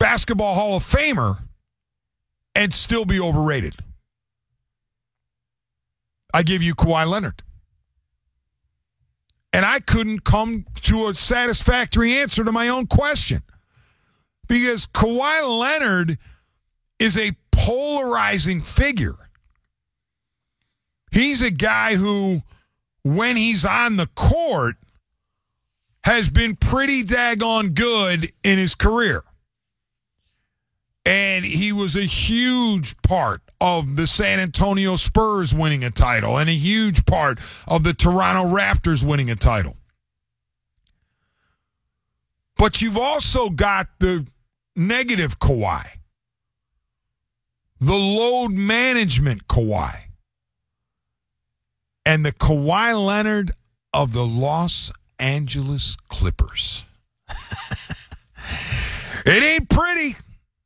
Basketball Hall of Famer and still be overrated? I give you Kawhi Leonard. And I couldn't come to a satisfactory answer to my own question. Because Kawhi Leonard is a polarizing figure. He's a guy who, when he's on the court, has been pretty daggone good in his career. And he was a huge part of the San Antonio Spurs winning a title and a huge part of the Toronto Raptors winning a title. But you've also got the negative Kawhi, the load management Kawhi, and the Kawhi Leonard of the Los Angeles Clippers. It ain't pretty.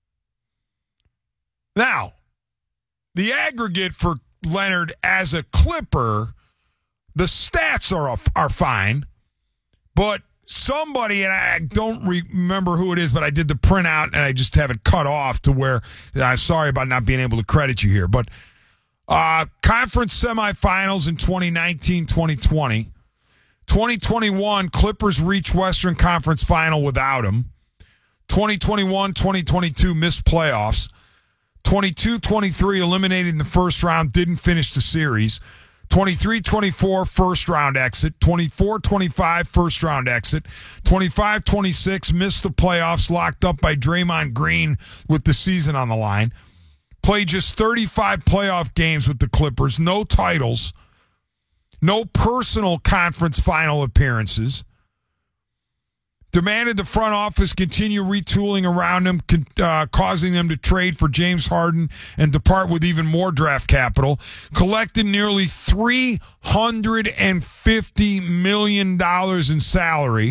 Now, the aggregate for Leonard as a Clipper, the stats are fine, but somebody, and I don't remember who it is, but I did the printout and I just have it cut off to where I'm sorry about not being able to credit you here, but conference semifinals in 2019-2020. 2021, Clippers reach Western Conference Final without him. 2021-2022 missed playoffs. 22-23 eliminated in the first round, didn't finish the series. 23-24 first round exit. 24-25 first round exit. 25-26 missed the playoffs, locked up by Draymond Green with the season on the line. Played just 35 playoff games with the Clippers, no titles, no personal conference final appearances. Demanded the front office continue retooling around him, causing them to trade for James Harden and depart with even more draft capital. Collected nearly $350 million in salary.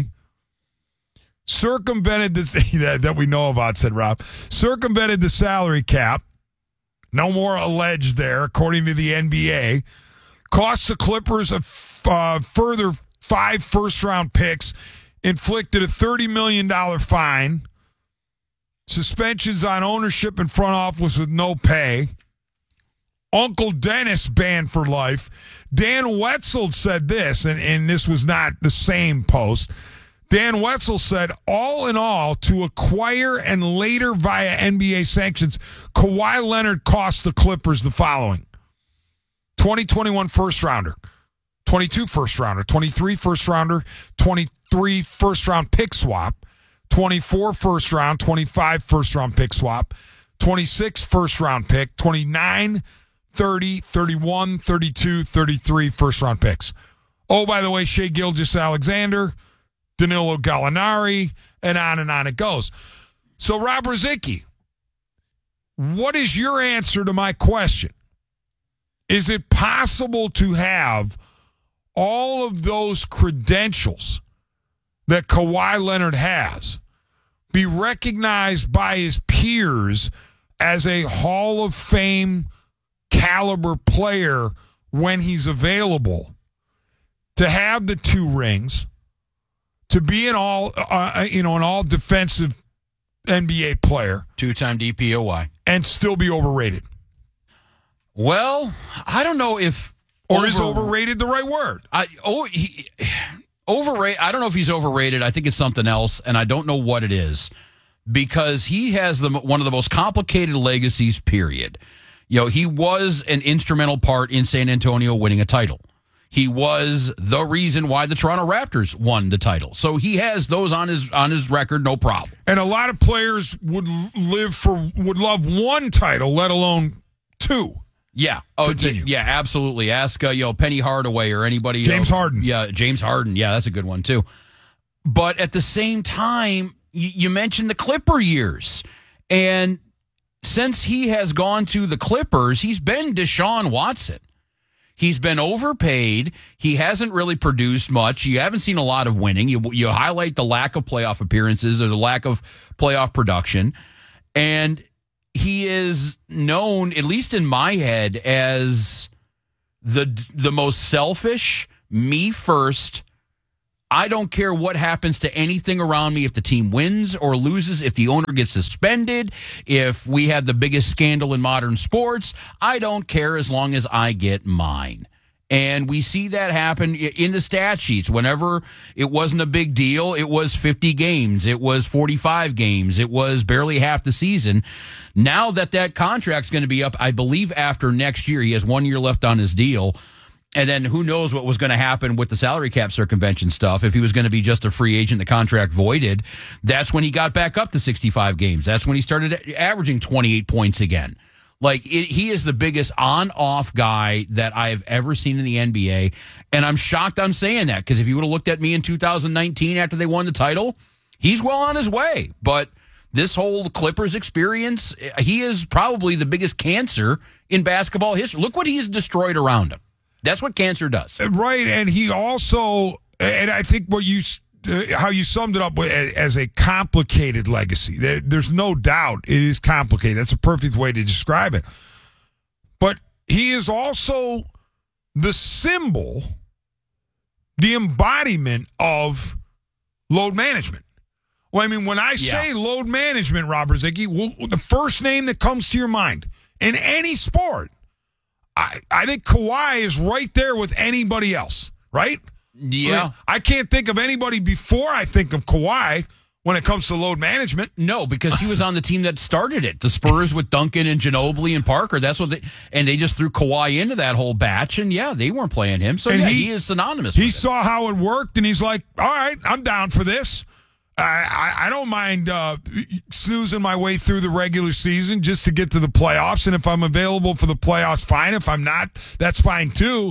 Circumvented that we know about, said Rob. Circumvented the salary cap. No more alleged there, according to the NBA. Cost the Clippers a further 5 first-round picks. Inflicted a $30 million fine. Suspensions on ownership and front office with no pay. Uncle Dennis banned for life. Dan Wetzel said this, and this was not the same post. Dan Wetzel said, all in all, to acquire and later via NBA sanctions, Kawhi Leonard cost the Clippers the following. 2021 first rounder. 22 first rounder, 23 first rounder, 23 first round pick swap, 24 first round, 25 first round pick swap, 26 first round pick, 29, 30, 31, 32, 33 first round picks. Oh, by the way, Shai Gilgeous-Alexander, Danilo Gallinari, and on it goes. So, Rob Ruzicki, what is your answer to my question? Is it possible to have all of those credentials that Kawhi Leonard has be recognized by his peers as a Hall of Fame caliber player when he's available, to have the 2 rings, to be an all defensive NBA player, 2-time DPOY, and still be overrated? Well, I don't know if is overrated the right word? Overrated. I don't know if he's overrated. I think it's something else, and I don't know what it is, because he has one of the most complicated legacies, period. He was an instrumental part in San Antonio winning a title. He was the reason why the Toronto Raptors won the title. So he has those on his record, no problem. And a lot of players would love one title, let alone 2. Yeah. Oh, continue. Yeah, absolutely. Ask Penny Hardaway or anybody. James Harden. Yeah, James Harden. Yeah, that's a good one too. But at the same time, you mentioned the Clipper years, and since he has gone to the Clippers, he's been Deshaun Watson. He's been overpaid. He hasn't really produced much. You haven't seen a lot of winning. You highlight the lack of playoff appearances or the lack of playoff production, and he is known, at least in my head, as the most selfish, me first, I don't care what happens to anything around me if the team wins or loses, if the owner gets suspended, if we have the biggest scandal in modern sports. I don't care as long as I get mine. And we see that happen in the stat sheets. Whenever it wasn't a big deal, it was 50 games. It was 45 games. It was barely half the season. Now that contract's going to be up, I believe after next year, he has 1 year left on his deal. And then who knows what was going to happen with the salary cap circumvention stuff. If he was going to be just a free agent, the contract voided, that's when he got back up to 65 games. That's when he started averaging 28 points again. He is the biggest on-off guy that I've ever seen in the NBA. And I'm shocked I'm saying that, because if you would have looked at me in 2019 after they won the title, he's well on his way. But this whole Clippers experience, he is probably the biggest cancer in basketball history. Look what he's destroyed around him. That's what cancer does. Right, and he also, and I think how you summed it up as a complicated legacy. There's no doubt it is complicated. That's a perfect way to describe it. But he is also the symbol, the embodiment of load management. Well, I mean, when I say load management, Rob Ruzicki, the first name that comes to your mind in any sport, I think Kawhi is right there with anybody else, right? Yeah. I mean, I can't think of anybody before I think of Kawhi when it comes to load management. No, because he was on the team that started it. The Spurs with Duncan and Ginobili and Parker. That's what they just threw Kawhi into that whole batch, and they weren't playing him. So he is synonymous with it. He saw how it worked, and he's like, all right, I'm down for this. I don't mind snoozing my way through the regular season just to get to the playoffs. And if I'm available for the playoffs, fine. If I'm not, that's fine too.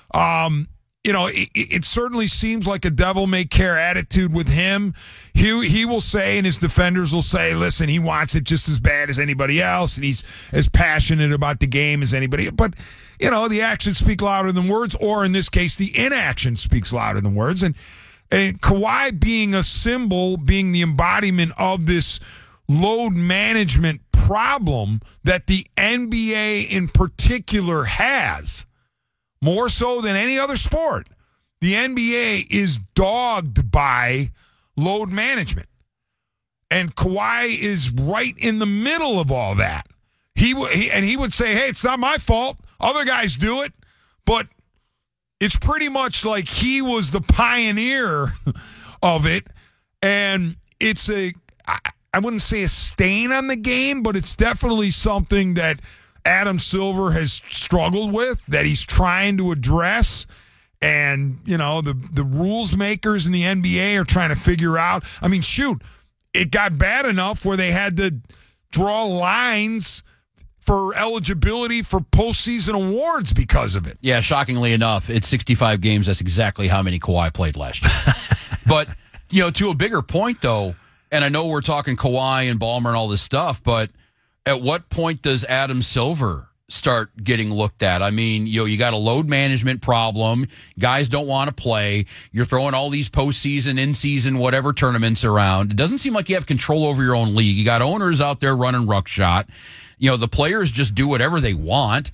It certainly seems like a devil-may-care attitude with him. He will say, and his defenders will say, listen, he wants it just as bad as anybody else, and he's as passionate about the game as anybody. But, the actions speak louder than words, or in this case, the inaction speaks louder than words. And Kawhi being a symbol, being the embodiment of this load management problem that the NBA in particular has, more so than any other sport. The NBA is dogged by load management. And Kawhi is right in the middle of all that. He would say, hey, it's not my fault. Other guys do it. But it's pretty much like he was the pioneer of it. And it's I wouldn't say a stain on the game, but it's definitely something that Adam Silver has struggled with, that he's trying to address. And, the rules makers in the NBA are trying to figure out. I mean, shoot, it got bad enough where they had to draw lines for eligibility for postseason awards because of it. Yeah, shockingly enough, it's 65 games. That's exactly how many Kawhi played last year. But, to a bigger point, though, and I know we're talking Kawhi and Ballmer and all this stuff, but at what point does Adam Silver start getting looked at? I mean, you got a load management problem. Guys don't want to play. You're throwing all these postseason, in-season, whatever tournaments around. It doesn't seem like you have control over your own league. You got owners out there running ruckshot. The players just do whatever they want.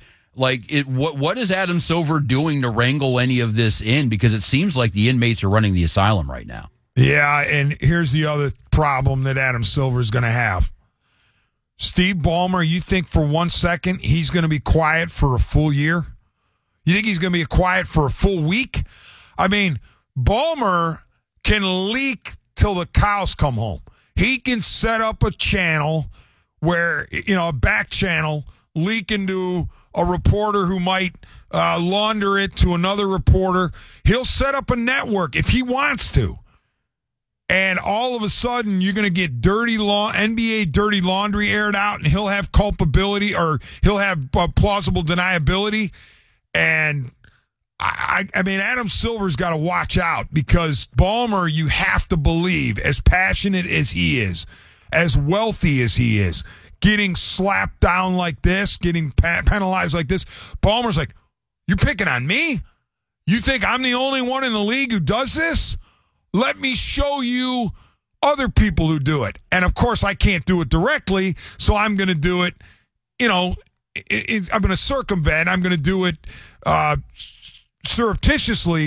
What is Adam Silver doing to wrangle any of this in? Because it seems like the inmates are running the asylum right now. Yeah, and here's the other problem that Adam Silver is going to have. Steve Ballmer, you think for 1 second he's going to be quiet for a full year? You think he's going to be quiet for a full week? I mean, Ballmer can leak till the cows come home. He can set up a channel where, a back channel, leak into a reporter who might launder it to another reporter. He'll set up a network if he wants to. And all of a sudden, you're going to get NBA dirty laundry aired out, and he'll have culpability, or he'll have plausible deniability. And I mean, Adam Silver's got to watch out, because Ballmer, you have to believe, as passionate as he is, as wealthy as he is, getting slapped down like this, getting penalized like this, Ballmer's like, you're picking on me? You think I'm the only one in the league who does this? Let me show you other people who do it. And, of course, I can't do it directly, so I'm going to do it, I'm going to circumvent. I'm going to do it surreptitiously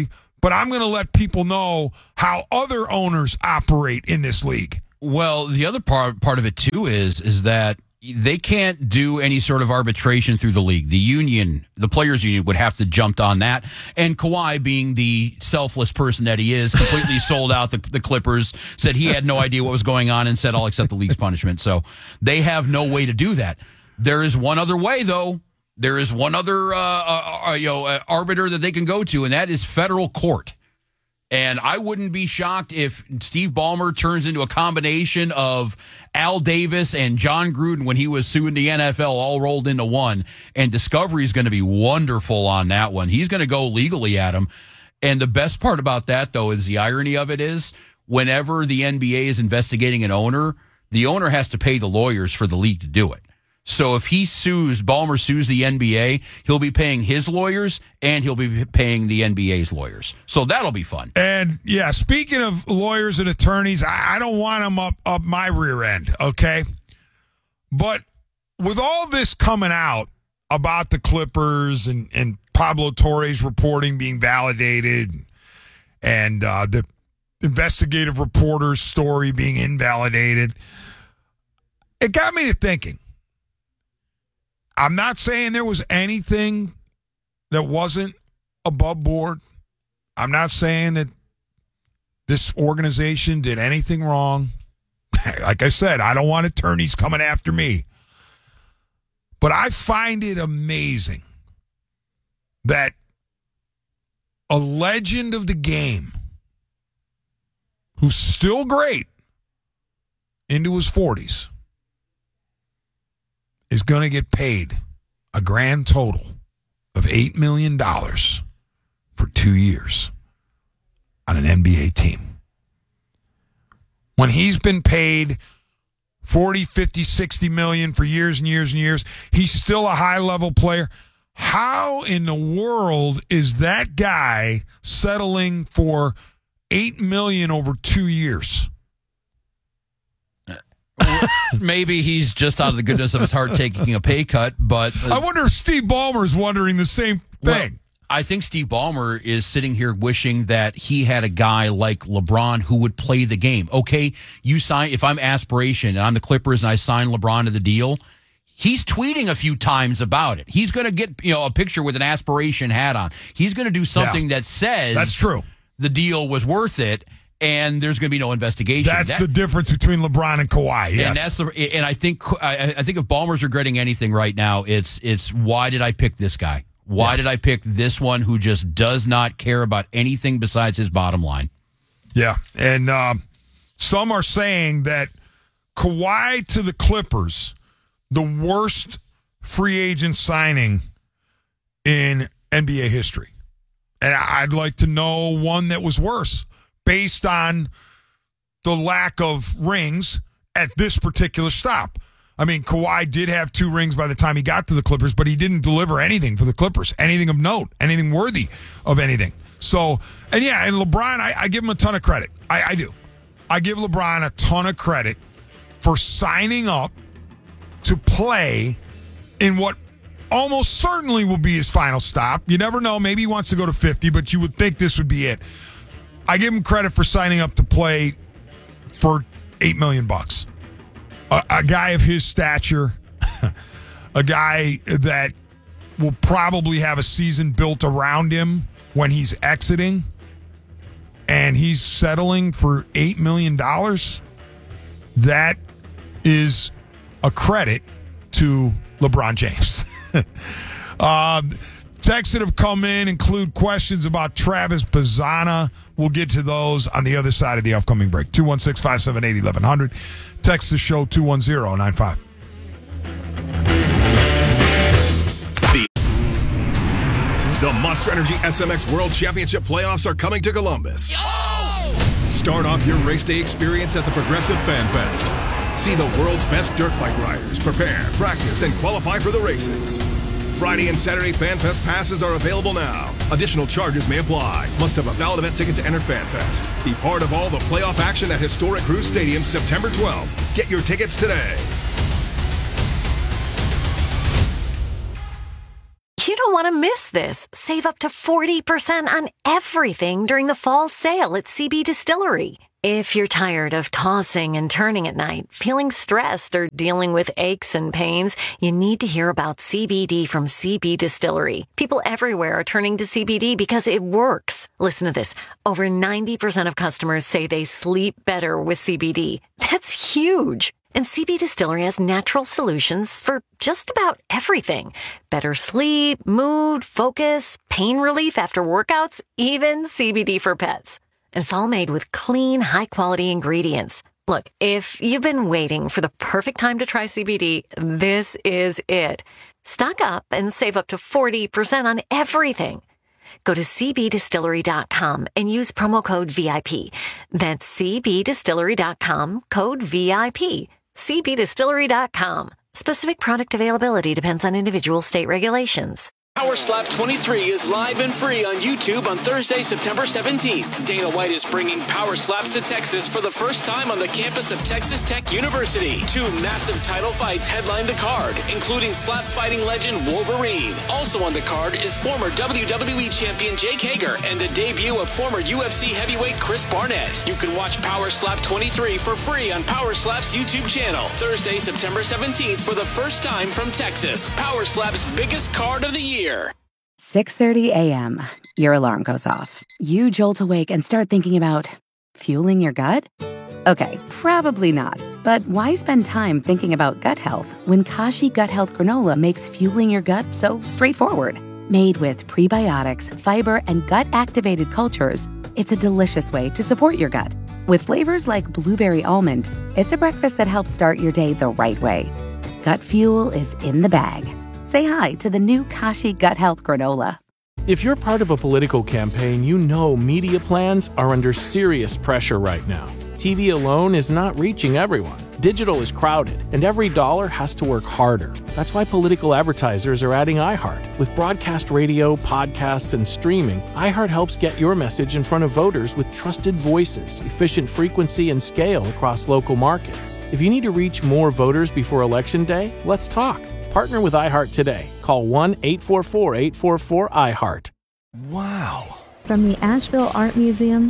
but I'm going to let people know how other owners operate in this league. Well, the other part of it too is that they can't do any sort of arbitration through the league. The union, the players' union, would have to jump on that. And Kawhi, being the selfless person that he is, completely sold out the Clippers, said he had no idea what was going on, and said, I'll accept the league's punishment. So they have no way to do that. There is one other way, though. There is one other arbiter that they can go to, and that is federal court. And I wouldn't be shocked if Steve Ballmer turns into a combination of Al Davis and John Gruden when he was suing the NFL all rolled into one. And Discovery is going to be wonderful on that one. He's going to go legally at him. And the best part about that, though, is the irony of it is whenever the NBA is investigating an owner, the owner has to pay the lawyers for the league to do it. So if Ballmer sues the NBA, he'll be paying his lawyers and he'll be paying the NBA's lawyers. So that'll be fun. And, yeah, speaking of lawyers and attorneys, I don't want them up my rear end, okay? But with all this coming out about the Clippers and Pablo Torre's reporting being validated and the investigative reporter's story being invalidated, it got me to thinking. I'm not saying there was anything that wasn't above board. I'm not saying that this organization did anything wrong. Like I said, I don't want attorneys coming after me. But I find it amazing that a legend of the game who's still great into his 40s is going to get paid a grand total of $8 million for 2 years on an NBA team. When he's been paid 40, 50, 60 million for years and years and years, he's still a high-level player. How in the world is that guy settling for $8 million over 2 years? Maybe he's just out of the goodness of his heart taking a pay cut, but I wonder if Steve Ballmer is wondering the same thing. Well, I think Steve Ballmer is sitting here wishing that he had a guy like LeBron who would play the game. Okay, you sign, if I'm Aspiration and I'm the Clippers and I sign LeBron to the deal, he's tweeting a few times about it. He's going to get a picture with an Aspiration hat on. He's going to do something that says that's true. The deal was worth it. And there's going to be no investigation. That's the difference between LeBron and Kawhi. Yes. And I think if Ballmer's regretting anything right now, it's why did I pick this guy? Why did I pick this one who just does not care about anything besides his bottom line? Yeah, and some are saying that Kawhi to the Clippers, the worst free agent signing in NBA history. And I'd like to know one that was worse, based on the lack of rings at this particular stop. I mean, Kawhi did have 2 rings by the time he got to the Clippers, but he didn't deliver anything for the Clippers, anything of note, anything worthy of anything. So, and LeBron, I give him a ton of credit. I do. I give LeBron a ton of credit for signing up to play in what almost certainly will be his final stop. You never know. Maybe he wants to go to 50, but you would think this would be it. I give him credit for signing up to play for $8 million. A guy of his stature, a guy that will probably have a season built around him when he's exiting, and he's settling for $8 million. That is a credit to LeBron James. Texts that have come in include questions about Travis Bazzana. We'll get to those on the other side of the upcoming break. 216-578-1100. Text the show 210-95. The Monster Energy SMX World Championship playoffs are coming to Columbus. Start off your race day experience at the Progressive Fan Fest. See the world's best dirt bike riders prepare, practice, and qualify for the races. Friday and Saturday Fan Fest passes are available now. Additional charges may apply. Must have a valid event ticket to enter Fan Fest. Be part of all the playoff action at Historic Cruise Stadium September 12th. Get your tickets today. You don't want to miss this. Save up to 40% on everything during the fall sale at CB Distillery. If you're tired of tossing and turning at night, feeling stressed, or dealing with aches and pains, you need to hear about CBD from CB Distillery. People everywhere are turning to CBD because it works. Listen to this. Over 90% of customers say they sleep better with CBD. That's huge. And CB Distillery has natural solutions for just about everything. Better sleep, mood, focus, pain relief after workouts, even CBD for pets. And it's all made with clean, high-quality ingredients. Look, if you've been waiting for the perfect time to try CBD, this is it. Stock up and save up to 40% on everything. Go to cbdistillery.com and use promo code VIP. That's cbdistillery.com, code VIP. cbdistillery.com. Specific product availability depends on individual state regulations. Power Slap 23 is live and free on YouTube on Thursday, September 17th. Dana White is bringing Power Slaps to Texas for the first time on the campus of Texas Tech University. 2 massive title fights headline the card, including slap fighting legend Wolverine. Also on the card is former WWE champion Jake Hager and the debut of former UFC heavyweight Chris Barnett. You can watch Power Slap 23 for free on Power Slap's YouTube channel. Thursday, September 17th for the first time from Texas. Power Slap's biggest card of the year. 6:30 a.m. Your alarm goes off. You jolt awake and start thinking about fueling your gut? Okay, probably not. But why spend time thinking about gut health when Kashi Gut Health Granola makes fueling your gut so straightforward? Made with prebiotics, fiber, and gut-activated cultures, it's a delicious way to support your gut. With flavors like blueberry almond, it's a breakfast that helps start your day the right way. Gut fuel is in the bag. Say hi to the new Kashi Gut Health Granola. If you're part of a political campaign, you know media plans are under serious pressure right now. TV alone is not reaching everyone. Digital is crowded, and every dollar has to work harder. That's why political advertisers are adding iHeart. With broadcast radio, podcasts, and streaming, iHeart helps get your message in front of voters with trusted voices, efficient frequency, and scale across local markets. If you need to reach more voters before Election Day, let's talk. Partner with iHeart today. Call 1-844-844-iHeart. Wow. From the Asheville Art Museum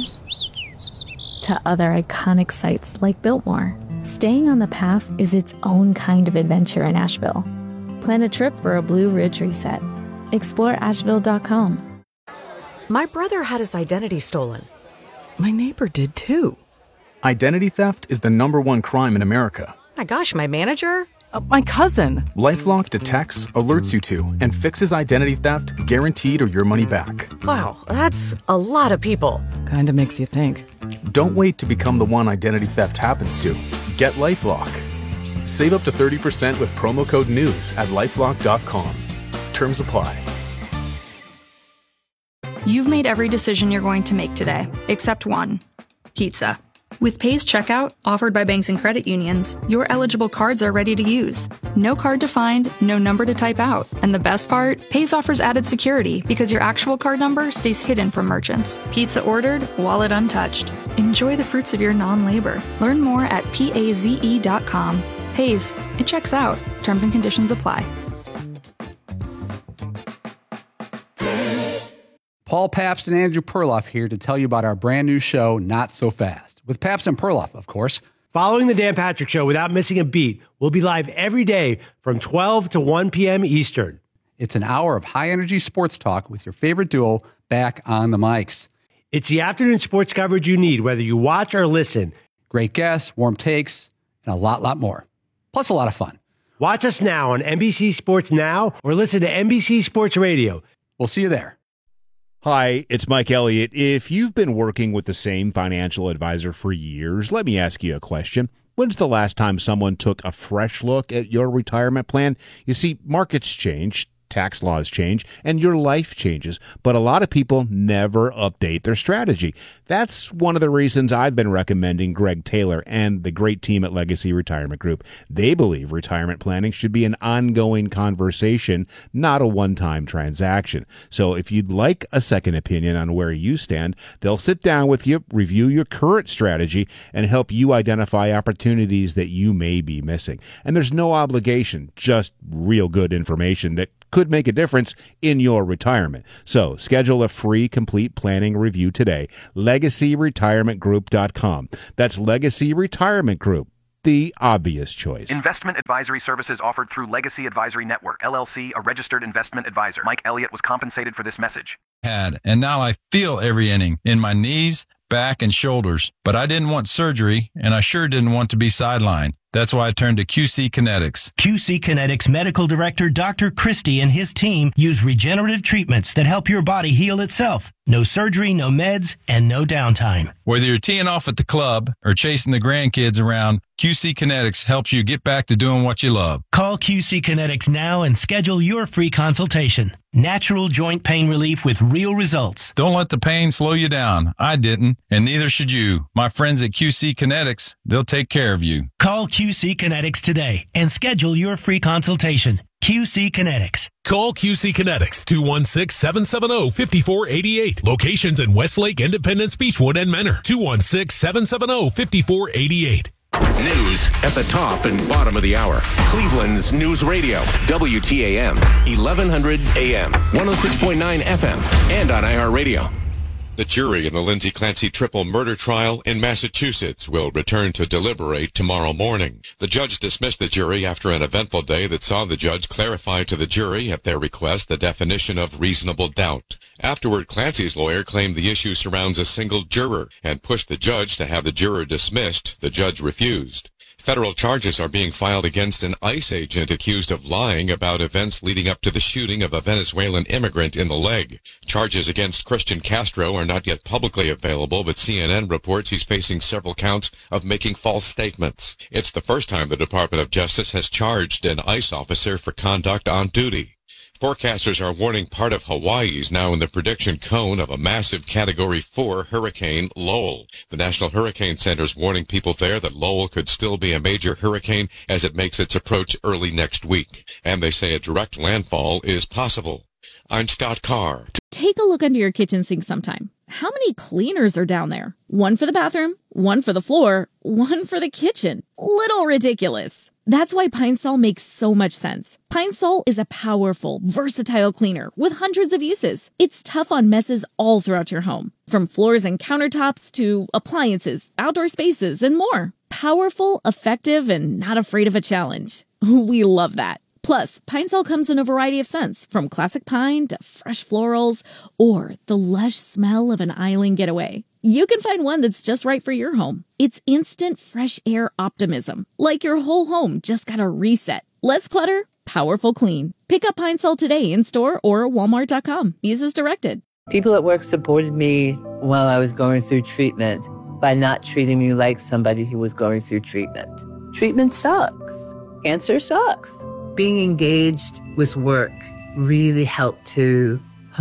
to other iconic sites like Biltmore, staying on the path is its own kind of adventure in Asheville. Plan a trip for a Blue Ridge reset. Explore Asheville.com. My brother had his identity stolen. My neighbor did too. Identity theft is the #1 crime in America. My gosh, my manager? My cousin. LifeLock detects, alerts you to, and fixes identity theft guaranteed or your money back. Wow, that's a lot of people. Kinda makes you think. Don't wait to become the one identity theft happens to. Get LifeLock. Save up to 30% with promo code NEWS at LifeLock.com. Terms apply. You've made every decision you're going to make today, except one. Pizza. With Paze Checkout, offered by banks and credit unions, your eligible cards are ready to use. No card to find, no number to type out. And the best part? Paze offers added security because your actual card number stays hidden from merchants. Pizza ordered, wallet untouched. Enjoy the fruits of your non-labor. Learn more at paze.com. Paze, it checks out. Terms and conditions apply. Paul Pabst and Andrew Perloff here to tell you about our brand new show, Not So Fast, with Pabst and Perloff, of course. Following the Dan Patrick Show without missing a beat, we'll be live every day from 12 to 1 p.m. Eastern. It's an hour of high-energy sports talk with your favorite duo back on the mics. It's the afternoon sports coverage you need, whether you watch or listen. Great guests, warm takes, and a lot more. Plus a lot of fun. Watch us now on NBC Sports Now or listen to NBC Sports Radio. We'll see you there. Hi, it's Mike Elliott. If you've been working with the same financial advisor for years, let me ask you a question. When's the last time someone took a fresh look at your retirement plan? You see, markets change, tax laws change, and your life changes, but a lot of people never update their strategy. That's one of the reasons I've been recommending Greg Taylor and the great team at Legacy Retirement Group. They believe retirement planning should be an ongoing conversation, not a one-time transaction. So if you'd like a second opinion on where you stand, they'll sit down with you, review your current strategy, and help you identify opportunities that you may be missing. And there's no obligation, just real good information that could make a difference in your retirement. So schedule a free complete planning review today. LegacyRetirementGroup.com. That's Legacy Retirement Group, the obvious choice. Investment advisory services offered through Legacy Advisory Network, LLC, a registered investment advisor. Mike Elliott was compensated for this message. And now I feel every inning in my knees, back, and shoulders. But I didn't want surgery, and I sure didn't want to be sidelined. That's why I turned to QC Kinetics. QC Kinetics Medical Director Dr. Christie and his team use regenerative treatments that help your body heal itself. No surgery, no meds, and no downtime. Whether you're teeing off at the club or chasing the grandkids around, QC Kinetics helps you get back to doing what you love. Call QC Kinetics now and schedule your free consultation. Natural joint pain relief with real results. Don't let the pain slow you down. I didn't, and neither should you. My friends at QC Kinetics, they'll take care of you. Call QC Kinetics today and schedule your free consultation. QC Kinetics. Call QC Kinetics 216-770-5488. Locations in Westlake, Independence, Beechwood, and Menor. 216-770-5488. News at the top and bottom of the hour. Cleveland's News Radio, WTAM, 1100 AM, 106.9 FM, and on iHeartRadio. The jury in the Lindsay Clancy triple murder trial in Massachusetts will return to deliberate tomorrow morning. The judge dismissed the jury after an eventful day that saw the judge clarify to the jury, at their request, the definition of reasonable doubt. Afterward, Clancy's lawyer claimed the issue surrounds a single juror and pushed the judge to have the juror dismissed. The judge refused. Federal charges are being filed against an ICE agent accused of lying about events leading up to the shooting of a Venezuelan immigrant in the leg. Charges against Christian Castro are not yet publicly available, but CNN reports he's facing several counts of making false statements. It's the first time the Department of Justice has charged an ICE officer for conduct on duty. Forecasters are warning part of Hawaii is now in the prediction cone of a massive Category 4 hurricane, Lowell. The National Hurricane Center is warning people there that Lowell could still be a major hurricane as it makes its approach early next week. And they say a direct landfall is possible. I'm Scott Carr. Take a look under your kitchen sink sometime. How many cleaners are down there? One for the bathroom, one for the floor, one for the kitchen. Little ridiculous. That's why Pine Sol makes so much sense. Pine Sol is a powerful, versatile cleaner with hundreds of uses. It's tough on messes all throughout your home, from floors and countertops to appliances, outdoor spaces, and more. Powerful, effective, and not afraid of a challenge. We love that. Plus, Pine Sol comes in a variety of scents, from classic pine to fresh florals, or the lush smell of an island getaway. You can find one that's just right for your home. It's instant fresh air optimism, like your whole home just got a reset. Less clutter, powerful clean. Pick up Pine Sol today in store or Walmart.com. Use as directed. People at work supported me while I was going through treatment by not treating me like somebody who was going through treatment. Treatment sucks. Cancer sucks. Being engaged with work really helped to,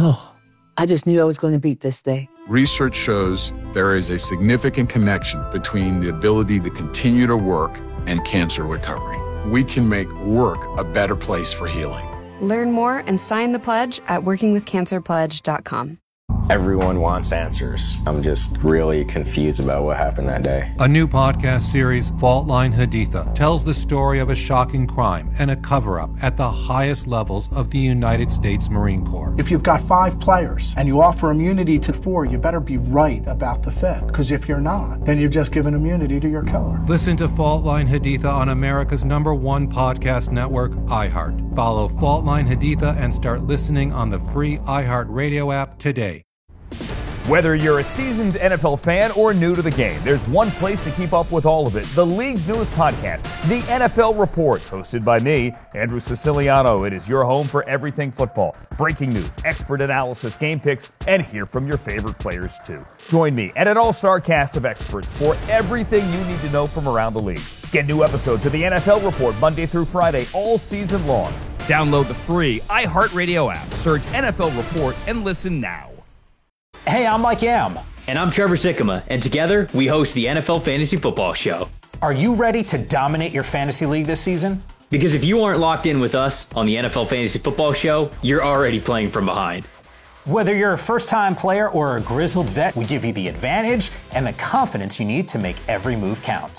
I just knew I was going to beat this thing. Research shows there is a significant connection between the ability to continue to work and cancer recovery. We can make work a better place for healing. Learn more and sign the pledge at workingwithcancerpledge.com. Everyone wants answers. I'm just really confused about what happened that day. A new podcast series, Fault Line Haditha, tells the story of a shocking crime and a cover-up at the highest levels of the United States Marine Corps. If you've got 5 players and you offer immunity to 4, you better be right about the 5th. Because if you're not, then you've just given immunity to your killer. Listen to Fault Line Haditha on America's #1 podcast network, iHeart. Follow Fault Line Haditha and start listening on the free iHeart Radio app today. Whether you're a seasoned NFL fan or new to the game, there's one place to keep up with all of it. The league's newest podcast, The NFL Report, hosted by me, Andrew Siciliano. It is your home for everything football. Breaking news, expert analysis, game picks, and hear from your favorite players too. Join me and an all-star cast of experts for everything you need to know from around the league. Get new episodes of The NFL Report Monday through Friday all season long. Download the free iHeartRadio app. Search NFL Report and listen now. Hey, I'm Mike Yam. And I'm Trevor Sikkema, and together we host the NFL Fantasy Football Show. Are you ready to dominate your fantasy league this season? Because if you aren't locked in with us on the NFL Fantasy Football Show, you're already playing from behind. Whether you're a first-time player or a grizzled vet, we give you the advantage and the confidence you need to make every move count.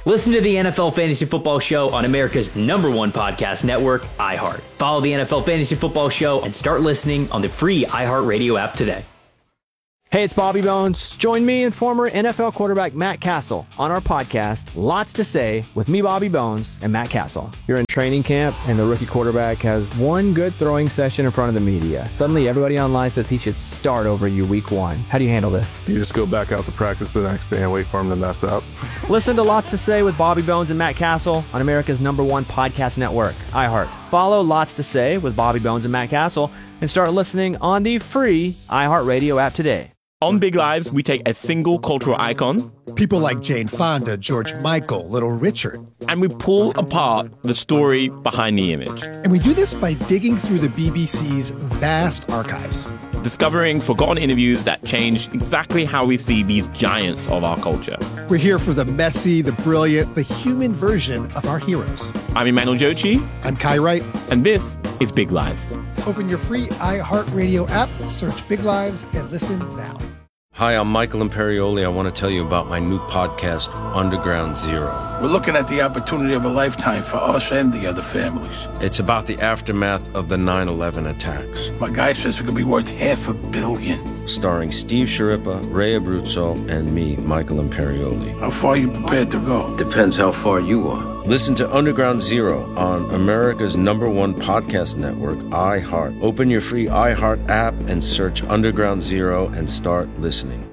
Listen to the NFL Fantasy Football Show on America's #1 podcast network, iHeart. Follow the NFL Fantasy Football Show and start listening on the free iHeartRadio app today. Hey, it's Bobby Bones. Join me and former NFL quarterback Matt Castle on our podcast, Lots to Say, with me, Bobby Bones, and Matt Castle. You're in training camp, and the rookie quarterback has one good throwing session in front of the media. Suddenly, everybody online says he should start over you week 1. How do you handle this? You just go back out to practice the next day and wait for him to mess up. Listen to Lots to Say with Bobby Bones and Matt Castle on America's #1 podcast network, iHeart. Follow Lots to Say with Bobby Bones and Matt Castle and start listening on the free iHeartRadio app today. On Big Lives, we take a single cultural icon, people like Jane Fonda, George Michael, Little Richard, and we pull apart the story behind the image. And we do this by digging through the BBC's vast archives, discovering forgotten interviews that changed exactly how we see these giants of our culture. We're here for the messy, the brilliant, the human version of our heroes. I'm Emmanuel Jochi. I'm Kai Wright. And this is Big Lives. Open your free iHeartRadio app, search Big Lives, and listen now. Hi, I'm Michael Imperioli. I want to tell you about my new podcast, Underground Zero. We're looking at the opportunity of a lifetime for us and the other families. It's about the aftermath of the 9/11 attacks. My guy says it could be worth $500 million. Starring Steve Sciarippa, Ray Abruzzo, and me, Michael Imperioli. How far are you prepared to go? Depends how far you are. Listen to Underground Zero on America's #1 podcast network, iHeart. Open your free iHeart app and search Underground Zero and start listening.